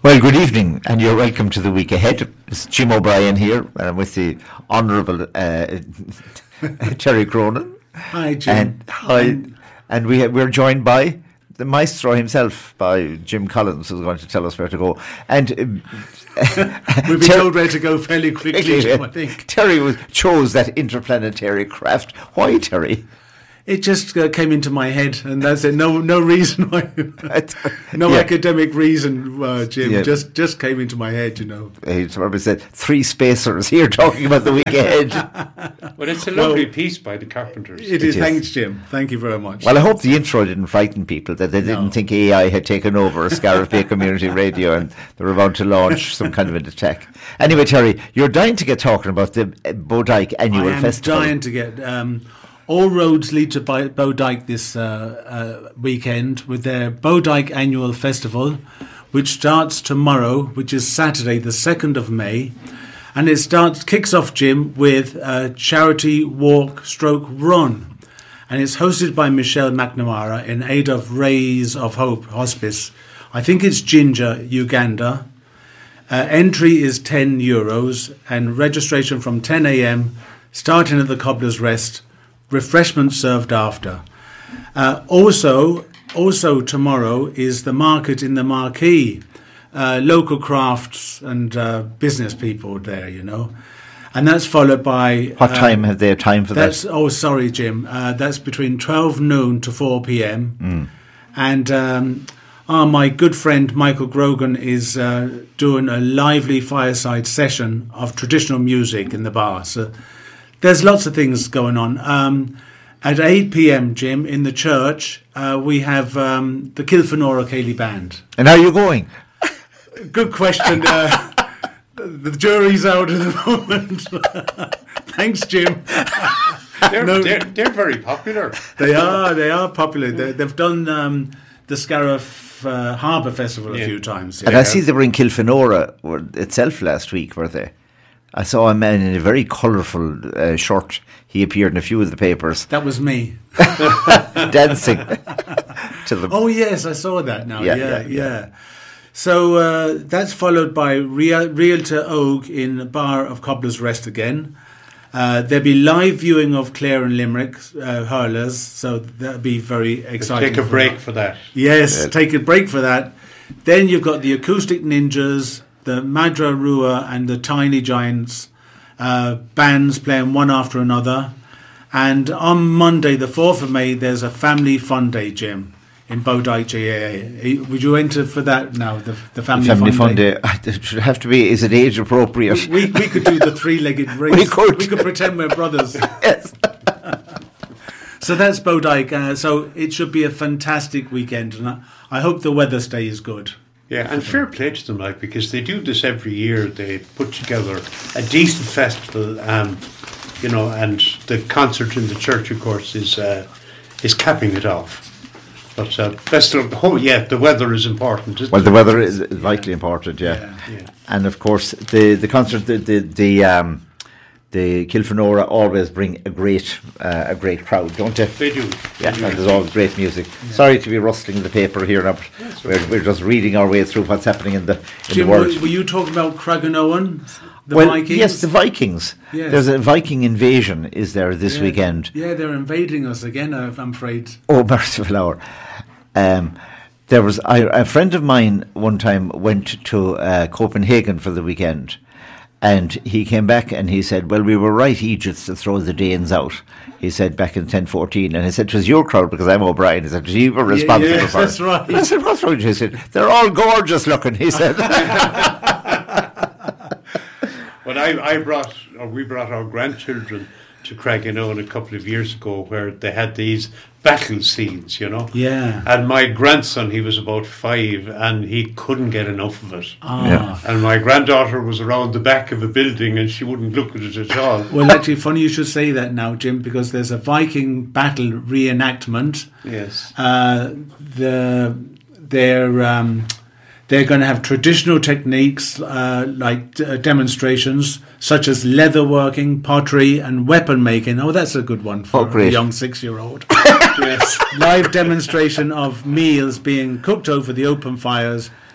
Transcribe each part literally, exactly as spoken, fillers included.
Well, good evening, and you're welcome to the week ahead. It's Jim O'Brien here, uh, with the Honourable uh, Terry Cronin. Hi, Jim. And, hi, and, and we ha- we're joined by the maestro himself, by Jim Collins, who's going to tell us where to go. And uh, we'll be Ter- told where to go fairly quickly, Jim, I think. Terry was, chose that interplanetary craft. Why, Terry? It just uh, came into my head, and that's it. No, no reason why. no yeah. academic reason, uh, Jim. Yeah. Just, just came into my head. You know. He probably said three spacers here talking about the week ahead. Well, it's a lovely well, piece by the Carpenters. It, it is. Thanks, Jim. Thank you very much. Well, I hope the intro didn't frighten people, that they didn't no. think A I had taken over Scariff Bay Community Radio and they were about to launch some kind of an attack. Anyway, Terry, you're dying to get talking about the Bodyke Annual I am Festival. dying to get. Um, All roads lead to Bodyke this uh, uh, weekend with their Bodyke Annual Festival, which starts tomorrow, which is Saturday, the second of May. And it starts kicks off, Jim, with a charity walk stroke run. And it's hosted by Michelle McNamara in aid of Rays of Hope Hospice. I think it's Ginger, Uganda. Uh, entry is ten euros and registration from ten a.m, starting at the Cobbler's Rest. Refreshments served after. Uh, also, also tomorrow is the market in the Marquee. Uh, local crafts and uh, business people there, you know. And that's followed by... What uh, time have they time for that's, that? Oh, sorry, Jim. Uh, that's between twelve noon to four p.m. Mm. And um, oh, my good friend Michael Grogan is uh, doing a lively fireside session of traditional music in the bar. So there's lots of things going on. Um, at eight p.m, Jim, in the church, uh, we have um, the Kilfenora Ceilidh Band. And how are you going? Good question. Uh, the jury's out at the moment. Thanks, Jim. They're, no, they're, they're very popular. They are. They are popular. They, they've done um, the Scariff uh, Harbour Festival a yeah. few times. Yeah. And I see they were in Kilfenora itself last week, were they? I saw a man in a very colourful uh, shirt. He appeared in a few of the papers. That was me. Dancing. to the oh, yes, I saw that now. Yeah, yeah. yeah. yeah. So uh, that's followed by Real, Realtor Oak in Bar of Cobbler's Rest again. Uh, there'll be live viewing of Clare and Limerick uh, hurlers, so that'll be very exciting. Take a for break that. for that. Yes, yeah. take a break for that. Then you've got the Acoustic Ninjas, the Madra Rua and the Tiny Giants uh, bands playing one after another. And on Monday, the fourth of May, there's a Family Fun Day, Jim, in Bodyke G A A. Would you enter for that now, the, the Family, the family Fun, fun Day? Day? It should have to be, is it age appropriate? We, we, we could do the three-legged race. We could. We could pretend we're brothers. Yes. So that's Bodyke. Uh, so it should be a fantastic weekend. And I, I hope the weather stays good. Yeah, and fair play to them, like, because they do this every year. They put together a decent festival, um, you know, and the concert in the church, of course, is uh, is capping it off. But uh, festival, oh yeah, the weather is important. Isn't well, it? the weather is vitally yeah. important, yeah. Yeah. yeah. And of course, the the concert, the the the, um, the Kilfenora always bring a great uh, a great crowd, don't they? They do. Yeah, they do. and there's always great music. Yeah. Sorry to be rustling the paper here now, but we're, we're just reading our way through what's happening in the, in Jim, the world. Were, were you talking about Craigenoan, the well, Vikings? Yes, the Vikings. Yes. There's a Viking invasion, is there, this yeah. weekend? Yeah, they're invading us again, I'm afraid. Oh, merciful hour. Um, there was I, a friend of mine one time went to uh, Copenhagen for the weekend. And he came back and he said, well, we were right Egypts to throw the Danes out. He said back in ten fourteen. And he said, it was your crowd because I'm O'Brien. He said, you were responsible yeah, yes, for it. That's right. I said, what's wrong? He said, they're all gorgeous looking, he said. Well, I, I brought, or we brought our grandchildren to Craigenoan a couple of years ago where they had these battle scenes, you know. Yeah. And my grandson, he was about five, and he couldn't get enough of it. Ah. Yeah. And my granddaughter was around the back of a building, and she wouldn't look at it at all. Well, actually, funny you should say that now, Jim, because there's a Viking battle reenactment. Yes. Uh, the they're um, they're going to have traditional techniques uh, like uh, demonstrations such as leatherworking, pottery, and weapon making. Oh, that's a good one for oh, a young six-year-old. Yes. Live demonstration of meals being cooked over the open fires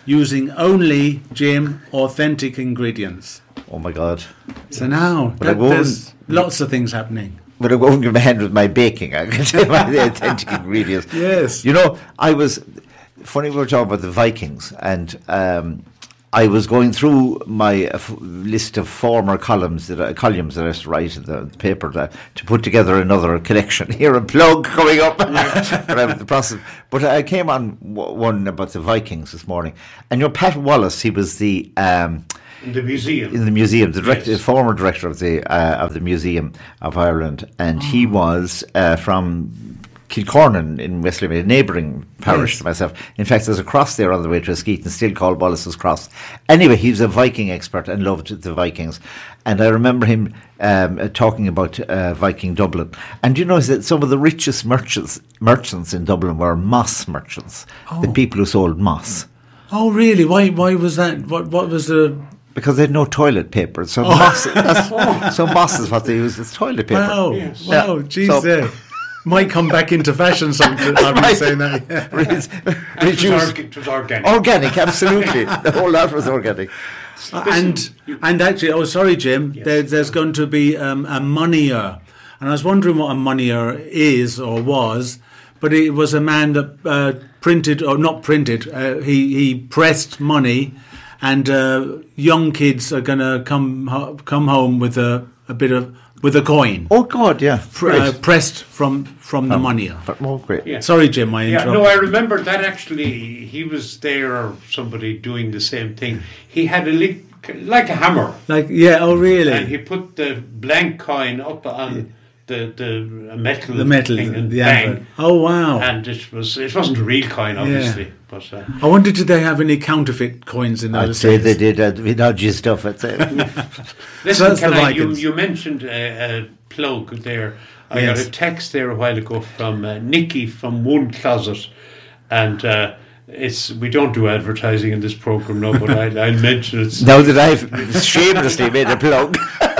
using only, Jim, authentic ingredients. Oh my God! So now But I that, won't- there's lots of things happening. But I won't give my hand with my baking. I can tell you my the authentic ingredients. Yes. You know, I was funny. We were talking about the Vikings, and um, I was going through my uh, f- list of former columns that I, columns that I used to write in the paper that, to put together another collection. Here, a plug coming up. But I'm in the process. But I came on w- one about the Vikings this morning, and you know, Pat Wallace. He was the um, In the museum. in the museum, the director, Yes. former director of the uh, of the Museum of Ireland, and he was uh, from Kilcornan in West Limerick, a neighbouring parish Yes. to myself. In fact, there's a cross there on the way to Askeaton, still called Wallace's Cross. Anyway, he was a Viking expert and loved the Vikings, and I remember him um, uh, talking about uh, Viking Dublin. And you know that some of the richest merchants merchants in Dublin were moss merchants, the Oh. people who sold moss. Oh, really? Why? Why was that? What? What was the? Because they had no toilet paper, so Oh. moss. That's, so moss is what they use as toilet paper. Wow! Yes. Wow! Yeah. Geez, So- there might come back into fashion. Something I've been Right. saying that. Yeah. Re- It was, Reduce org- it was organic. organic, absolutely. The whole lot was organic. Uh, and and actually, oh, sorry, Jim. Yes. There, there's going to be um, a moneyer, and I was wondering what a moneyer is or was, but it was a man that uh, printed or not printed. Uh, he he pressed money, and uh, young kids are going to come ho- come home with a, a bit of with a coin Oh God, yeah. pr- uh, pressed from from the moneyer. But, oh, great. Yeah. Sorry, Jim. I Yeah, interrupted. no, I remember that actually. He was there, or somebody doing the same thing. He had a li- like a hammer, Like yeah. Oh, really? and he put the blank coin up on the the metal the metal, thing and the bang, anvil. Oh, wow. and it was it wasn't a real coin, obviously, but. Uh, I wonder, did they have any counterfeit coins in I'd those say days? they did uh, dodgy stuff. I'd say. Listen, that's can the I, you, Vikings. you mentioned a, a plug there. I Yes. got a text there a while ago from uh, Nikki from One Closet, and uh, it's we don't do advertising in this program, no, but I, I'll mention it. Now that I've shamelessly made a plug.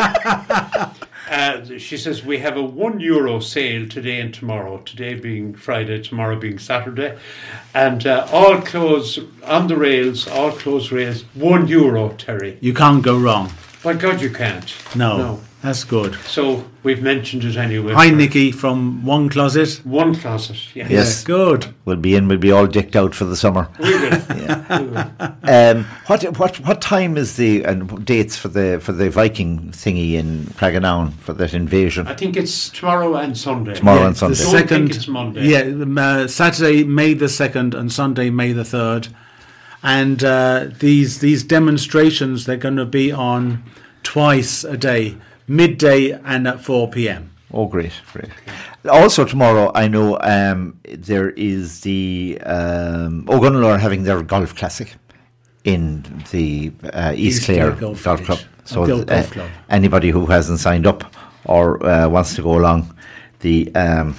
Uh, she says we have a one euro sale today and tomorrow. Today being Friday, tomorrow being Saturday, and uh, all clothes on the rails, all clothes rails, one euro. Terry, You can't go wrong. by God, you can't. No, no. that's good. So we've mentioned it anyway. Hi, Nikki from One Closet. One Closet. Yes. Yes. Yeah, good. We'll be in. We'll be all decked out for the summer. We will. We will. Um, what what what time is the and dates for the for the Viking thingy in Craganown for that invasion? I think it's tomorrow and Sunday. Tomorrow Yeah, and Sunday. The Don't think second, it's Monday. Yeah, um, uh, Saturday, May the second, and Sunday, May the third. And uh, these these demonstrations, they're going to be on twice a day, midday and at four p.m. Oh, great, great. Also tomorrow, I know um, there is the um, O'Gunnell are having their golf classic in the uh, East, East Clare Clare Golf Golf, Village. Club. So Oh, Golf- uh, Golf Club. anybody who hasn't signed up or uh, wants to go along, the um,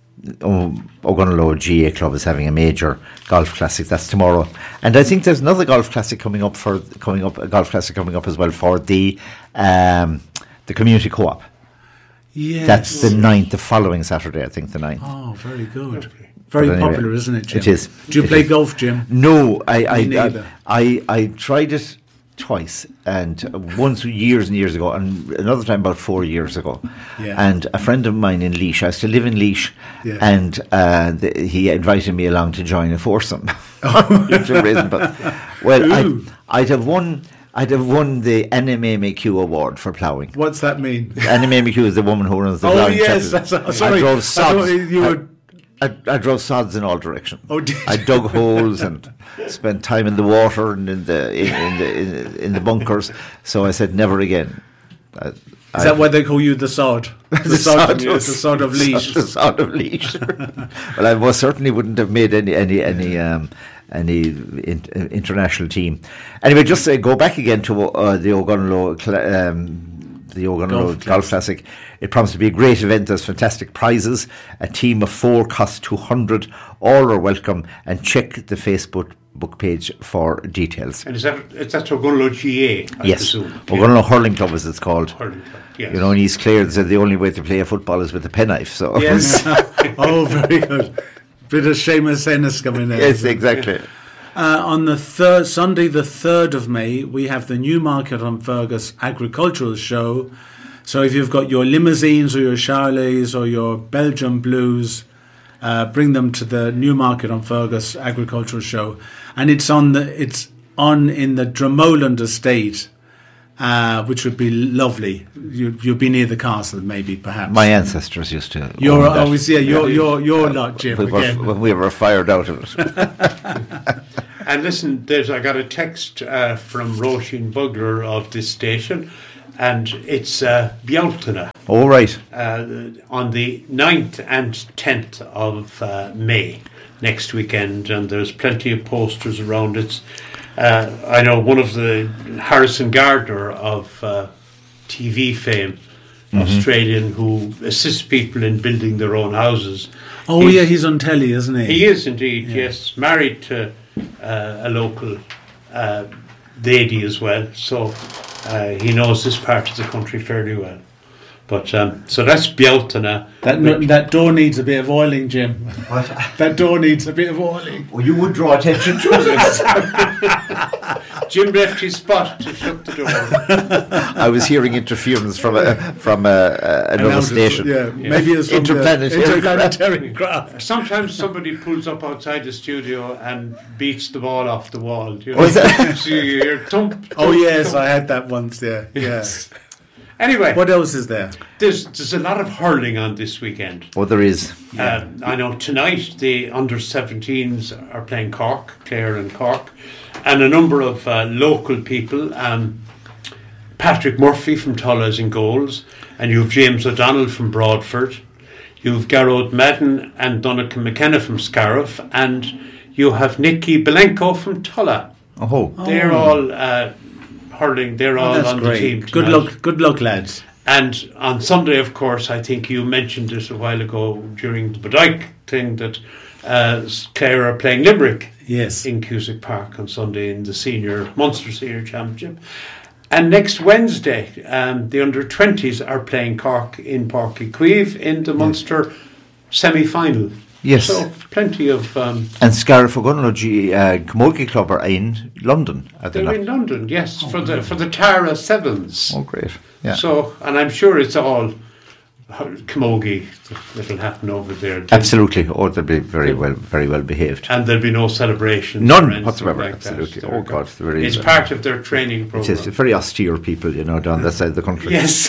O- O'Gunnell G A Club is having a major golf classic. That's tomorrow, and I think there's another golf classic coming up for coming up a golf classic coming up as well for the um, the community co-op. Yes. That's the ninth, the following Saturday, I think, the ninth. Oh, very good. Very But anyway, popular, isn't it, Jim? it is. Do you It play is. golf, Jim? No, I I, Me I, neither. I I tried it twice, and once years and years ago, and another time about four years ago. Yeah. And a friend of mine in Laois, I still live in Laois, Yeah. and uh, the, he invited me along to join a foursome. For some reason, but well, Ooh. I'd, I'd have won. I'd have won the N M A M A Q award for ploughing. What's that mean? N M A M A Q is the woman who runs the Oh, ploughing yes. championship. That's, sorry. I drove I sods. thought you were... I, I drove sods in all directions. Oh, did I you? dug holes and spent time in the water and in the in, in the in, in the bunkers. So I said never again. I, Is that why they call you the sod? The, sod, the sod of Laois. The sod of Laois. Well, I most certainly wouldn't have made any any any um, any in, uh, international team. Anyway, just uh, go back again to uh, the O'Gunnell cl- um, the O'Gunnell Golf Golf, Classic. It promises to be a great event. There's fantastic prizes. A team of four costs two hundred. All are welcome. And check the Facebook book page for details. And is that is that O'Gunnell G A? I Yes, presume? O'Gunnell Hurling Club, as it's called. Hurling Club, yes. You know, in East Clare, they said the only way to play a football is with a penknife. So Yes. Oh, very good. Bit of Seamus Ennis coming in. yes, exactly. Uh, on the third Sunday, the third of May, we have the Newmarket on Fergus Agricultural Show. So if you've got your limousines or your Charolais or your Belgian Blues, uh, bring them to the Newmarket on Fergus Agricultural Show, and it's on the it's on in the Dromoland estate. Uh, which would be lovely. You, you'll be near the castle, maybe, perhaps. My ancestors used to. You're own that. always, yeah, you're, you're, you're not, Jim. We were, again. when we were fired out of it. And listen, there's I got a text uh, from Roisin Bugler of this station, and it's uh, Bealtaine. All right. Uh, on the ninth and tenth of uh, May next weekend, and there's plenty of posters around it. Uh, I know one of the Harrison Gardner of uh, T V fame, mm-hmm. Australian, who assists people in building their own houses. Oh, he's, yeah, he's on telly, isn't he? He is indeed, yeah. yes. Married to uh, a local uh, lady as well, so uh, he knows this part of the country fairly well. But um, so that's Bealtaine. That no, that door needs a bit of oiling, Jim. What? That door needs a bit of oiling. Well, you would draw attention to it. Jim left his spot to shut the door. I was hearing interference from a, from a, a, another station. Yeah, yeah, maybe it's from interplanetary, interplanetary craft. Sometimes somebody pulls up outside the studio and beats the ball off the wall. You know? Oh, is that? So you hear thump, thump, oh yes, thump. I had that once. Yeah, yes. Yeah. Anyway, what else is there? There's there's a lot of hurling on this weekend. Oh, there is. Yeah. Uh, I know tonight the under seventeens are playing Cork, Clare and Cork, and a number of uh, local people. Um, Patrick Murphy from Tulla is in goals, and you have James O'Donnell from Broadford. You have Garrod Madden and Donnacha McKenna from Scariff, and you have Nicky Belenko from Tulla. Oh, they're oh. all. Uh, hurling, they're oh, all on great. the team tonight. Good luck, good luck, lads. And on Sunday, of course, I think you mentioned this a while ago during the Bodyke thing that uh, Clare are playing Limerick yes. in Cusack Park on Sunday in the senior Munster Senior Championship. And next Wednesday, um, the under twenties are playing Cork in Páirc Uí Chaoimh in the yes. Munster semi-final. Yes. So plenty of... Um, and Scariff Ogunlogy uh, Camogie Club are in London. They're the in London, yes, oh, for the for the Tara Sevens. Oh, great. Yeah. So, and I'm sure it's all Camogie that'll happen over there. Absolutely. Oh, they'll be very yeah. well very well behaved. And there'll be no celebrations. None whatsoever, like absolutely. That. Oh, God. Very, it's part of their training program. It is very austere people, you know, down that side of the country. Yes.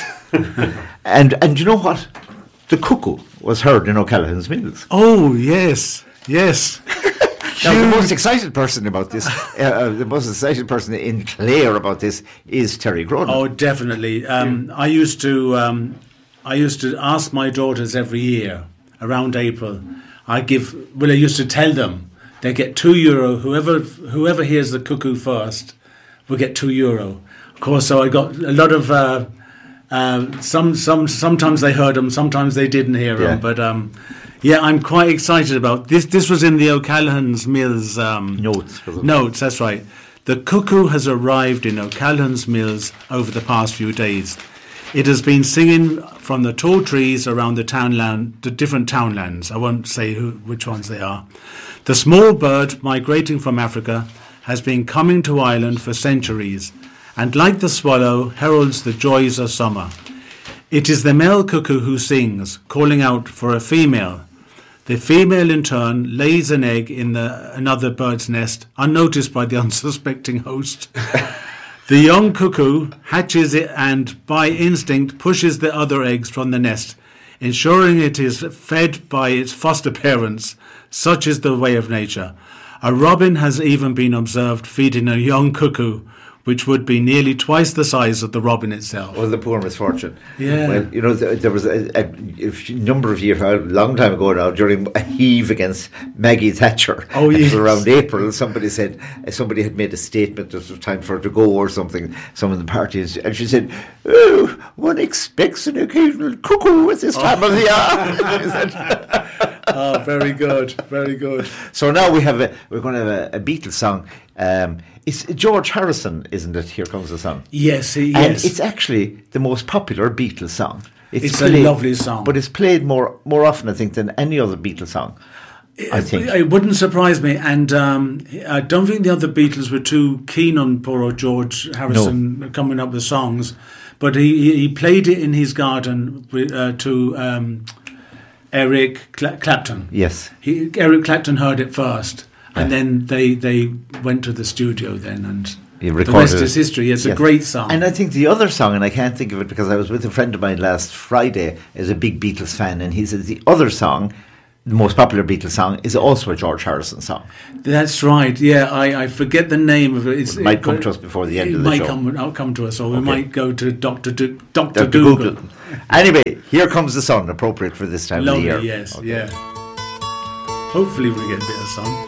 and And you know what? The cuckoo was heard in O'Callaghan's Mills. Oh, yes, yes. Now, the most excited person about this, uh, the most excited person in Clare about this is Terry Cronin. Oh, definitely. Um, yeah. I used to, um, I used to ask my daughters every year around April. I give. Well, I used to tell them they get two euro. Whoever whoever hears the cuckoo first will get two euro. Of course, so I got a lot of. Uh, Um, some, some, sometimes they heard them, sometimes they didn't hear them. Yeah. But um, yeah, I'm quite excited about this. This was in the O'Callaghan's Mills um, notes. Notes, that's right. The cuckoo has arrived in O'Callaghan's Mills over the past few days. It has been singing from the tall trees around the townland, the different townlands. I won't say who, which ones they are. The small bird migrating from Africa has been coming to Ireland for centuries, and like the swallow, heralds the joys of summer. It is the male cuckoo who sings, calling out for a female. The female, in turn, lays an egg in the, another bird's nest, unnoticed by the unsuspecting host. The young cuckoo hatches it and, by instinct, pushes the other eggs from the nest, ensuring it is fed by its foster parents. Such is the way of nature. A robin has even been observed feeding a young cuckoo, which would be nearly twice the size of the robin itself. Oh, the poor misfortune. Yeah. Well, you know, there, there was a, a, a number of years, a long time ago now, during a heave against Maggie Thatcher. Oh, yes. Around April, somebody said, somebody had made a statement that it was time for her to go or something, some of the parties, and she said, oh, one expects an occasional cuckoo at this time oh. of the year. Oh, very good, very good. So now we have a, we're going to have a, a Beatles song. Um, it's George Harrison, isn't it? Here Comes the Sun. Yes, he, and yes. it's actually the most popular Beatles song. It's, it's played, a lovely song, but it's played more more often, I think, than any other Beatles song. I think. It wouldn't surprise me, and um, I don't think the other Beatles were too keen on poor old George Harrison no. coming up with songs, but he, he played it in his garden uh, to um, Eric Cla- Clapton. Yes. He, Eric Clapton heard it first, and yeah. then they, they went to the studio then, and the rest is history. It's yes. a great song. And I think the other song, and I can't think of it because I was with a friend of mine last Friday, is a big Beatles fan, and he said the other song, the most popular Beatles song, is also a George Harrison song. That's right. Yeah, I, I forget the name of it. It's, it might it, come to us before the end it of the might show. Come, I'll come to us, or we okay. might go to Doctor Do, Doctor Doctor Google. Google. Anyway, Here Comes the Sun, appropriate for this time Lovely, of the year. yes, okay. yeah. Hopefully we get a bit of sun.